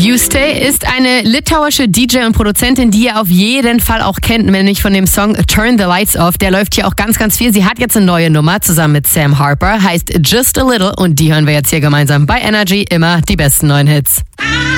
Justay ist eine litauische DJ und Produzentin, die ihr auf jeden Fall auch kennt, nämlich von dem Song Turn the Lights Off. Der läuft hier auch ganz, ganz viel. Sie hat jetzt eine neue Nummer zusammen mit Sam Harper, heißt Just a Little und die hören wir jetzt hier gemeinsam bei Energy. Immer die besten neuen Hits.